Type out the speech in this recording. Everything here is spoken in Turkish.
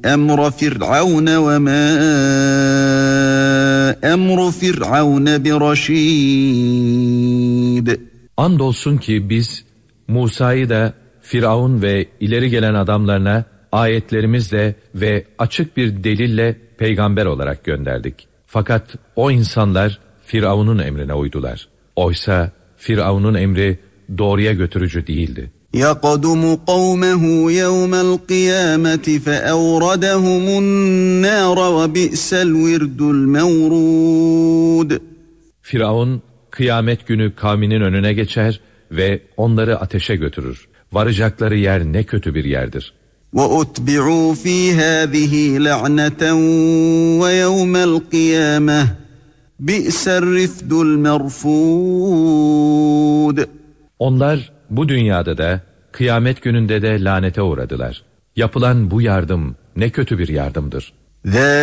أَمْرَ فِرْعَوْنَ وَمَا أَمْرُ فِرْعَوْنَ بِرَشِيدٍ. Andolsun ki biz Musa'yı da Firavun ve ileri gelen adamlarına ayetlerimizle ve açık bir delille peygamber olarak gönderdik. Fakat o insanlar Firavun'un emrine uydular. Oysa Firavun'un emri doğruya götürücü değildi. يَقَدُمُ قَوْمَهُ يَوْمَ الْقِيَامَةِ فَأَوْرَدَهُمُ النَّارَ وَبِئْسَ الْوِرْدُ الْمَوْرُودُ. Firavun kıyamet günü kavminin önüne geçer ve onları ateşe götürür. Varacakları yer ne kötü bir yerdir. وَأُتْبِعُوا فِي هَذِهِ لَعْنَةً وَيَوْمَ الْقِيَامَةِ بِئْسَ الرِّفْدُ الْمَرْفُودُ. Onlar bu dünyada da kıyamet gününde de lanete uğradılar. Yapılan bu yardım ne kötü bir yardımdır.